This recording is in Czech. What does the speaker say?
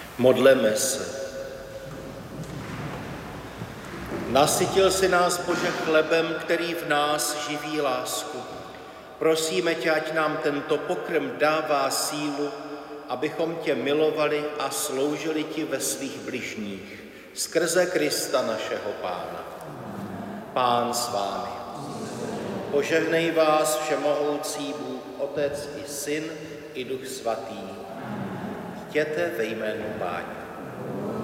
Modleme se. Nasytil si nás, Bože, chlebem, který v nás živí lásku. Prosíme tě, ať nám tento pokrm dává sílu, abychom tě milovali a sloužili ti ve svých bližních. Skrze Krista našeho Pána. Pán s vámi. Požehnej vás všemohoucí Bůh, Otec i Syn i Duch Svatý. Jděte ve jménu Páně.